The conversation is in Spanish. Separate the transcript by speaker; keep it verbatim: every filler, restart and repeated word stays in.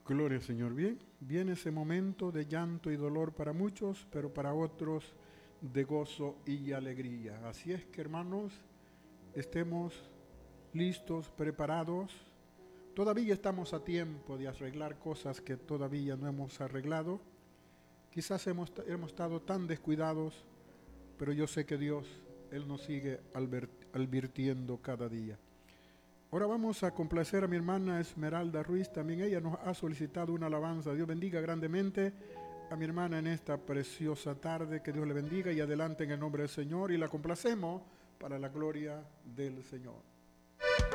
Speaker 1: Gloria al Señor. Bien, viene ese momento de llanto y dolor para muchos, pero para otros de gozo y alegría. Así es que, hermanos, estemos listos, preparados. Todavía estamos a tiempo de arreglar cosas que todavía no hemos arreglado. Quizás hemos, hemos estado tan descuidados, pero yo sé que Dios, Él nos sigue advirtiendo cada día. Ahora vamos a complacer a mi hermana Esmeralda Ruiz. También ella nos ha solicitado una alabanza. Dios bendiga grandemente a mi hermana en esta preciosa tarde. Que Dios le bendiga y adelante en el nombre del Señor. Y la complacemos para la gloria del Señor.